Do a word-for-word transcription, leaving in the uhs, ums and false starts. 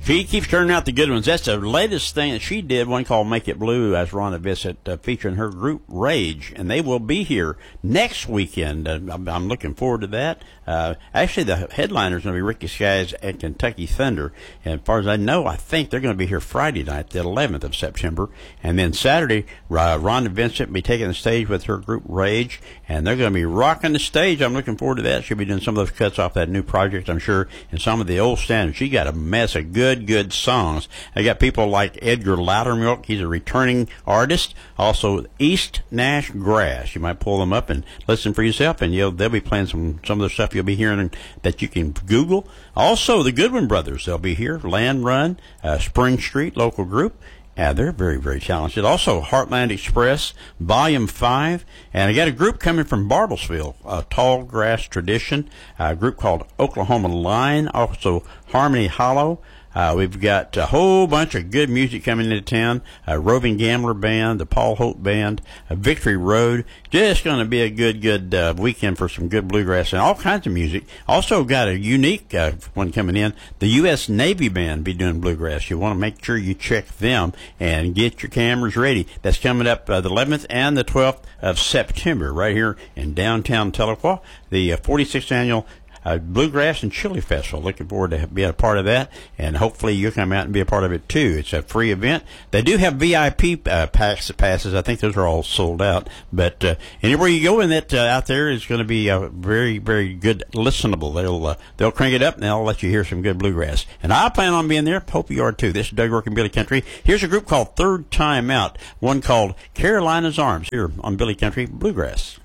She keeps turning out the good ones. That's the latest thing that she did, one called Make It Blue, as Rhonda Vincent, uh, featuring her group Rage. And they will be here next weekend. Uh, I'm, I'm looking forward to that. Uh, actually, the headliner is going to be Ricky Skies and Kentucky Thunder. And as far as I know, I think they're going to be here Friday night, the eleventh of September. And then Saturday, uh, Rhonda Vincent will be taking the stage with her group Rage. And they're going to be rocking the stage. I'm looking forward to that. She'll be doing some of those cuts off that new project, I'm sure, and some of the old standards. She got a mess of good, good songs. I got people like Edgar Loudermilk. He's a returning artist. Also, East Nash Grass. You might pull them up and listen for yourself, and you'll, they'll be playing some, some of the stuff you'll be hearing that you can Google. Also, the Goodwin Brothers. They'll be here. Land Run, uh, Spring Street, local group. Yeah, they're very, very talented. Also, Heartland Express, Volume five. And I got a group coming from Bartlesville, uh, Tall Grass Tradition, a group called Oklahoma Line. Also, Harmony Hollow. Uh, we've got a whole bunch of good music coming into town. A Roving Gambler Band, the Paul Hope Band, a Victory Road. Just going to be a good, good uh, weekend for some good bluegrass and all kinds of music. Also got a unique uh, one coming in. The U S Navy Band be doing bluegrass. You want to make sure you check them and get your cameras ready. That's coming up uh, the eleventh and the twelfth of September right here in downtown Tahlequah. The uh, forty-sixth annual Uh, Bluegrass and Chili Festival. Looking forward to being a part of that, and hopefully you'll come out and be a part of it too. It's a free event. They do have V I P uh, pass, passes. I think those are all sold out, but uh, anywhere you go in that uh, out there is going to be uh, very, very good listenable. They'll uh, they'll crank it up and they'll let you hear some good bluegrass. And I plan on being there. Hope you are too. This is Doug Working Billy Country. Here's a group called Third Time Out. One called Carolina's Arms here on Billy Country Bluegrass.